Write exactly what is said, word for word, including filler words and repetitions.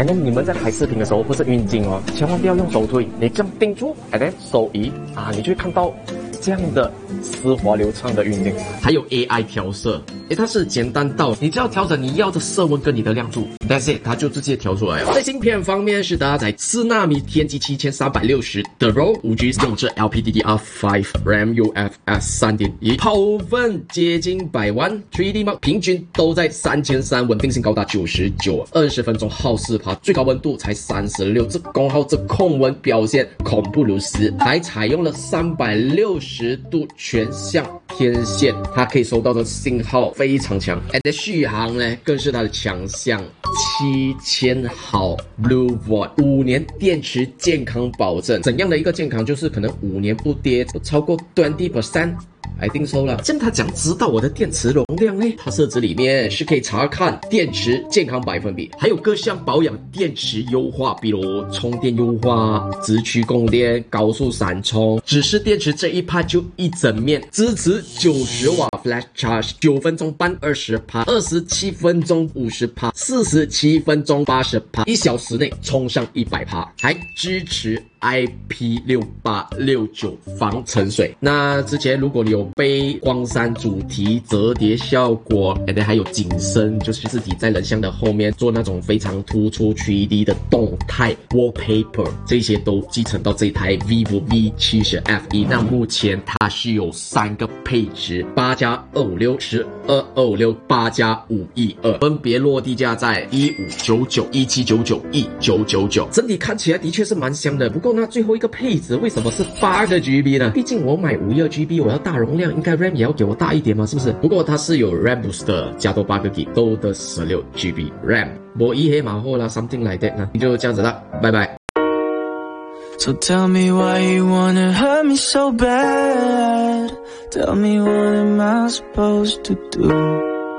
And then 你们在拍视频的时候或者运镜哦，千万不要用手推，你这样定住 ，and then 手移啊，你就会看到这样的丝滑流畅的运镜。还有 A I 调色，诶，它是简单到你只要调整你要的色温跟你的亮度 ，that's it， 它就直接调出来了。在芯片方面是搭载四纳米天玑七千三百六十的 R O M 五 G， 用着 L P D D R 五 RAM U F S 三点一， 跑分接近百万 ，三 D Mark 平均都在三千三，稳定性高达九十九，二十分钟耗 四趴， 最高温度才三十六，这功耗这控温表现恐怖如斯，还采用了三百六十度全向天线，它可以收到的信号非常强 ，and 续航呢更是它的强项，七千毫 Blue Volt， 五年电池健康保证，怎样的一个健康？就是可能五年不跌不超过 百分之二十。I think so 啦。这样他讲知道我的电池容量呢？它设置里面是可以查看电池健康百分比，还有各项保养电池优化，比如充电优化、直驱供电、高速闪充。只是电池这一趴就一整面，支持九十瓦 Flash Charge， 九分钟半 百分之二十， 二十七分钟 百分之五十， 四十七分钟 百分之八十， 一小时内冲上 一百趴， 还支持 I P 六八六九 防沉水。那之前如果你有背光栅主题折叠效果 ，and 还有景深，就是字体在人像的后面做那种非常突出 三 D 的动态 wallpaper， 这些都继承到这一台 vivo V 七十 F E。那目前它是有三个配置，八加二五六、十二二五六、八加五一二，分别落地价在一五九九、一七九九、一九九九。整体看起来的确是蛮香的，不过呢，最后一个配置为什么是八个 G B 呢？毕竟我买五十二 G B， 我要大容量，应该 RAM 也要给我大一点嘛，是不是？不过它是有 RAM Booster 加多八个 G B， 都的十六 G B RAM， 我一黑马后啦 ，something like that 呢，就这样子了，拜拜。 So tell me why you wanna hurt me so bad. Tell me what am I supposed to do?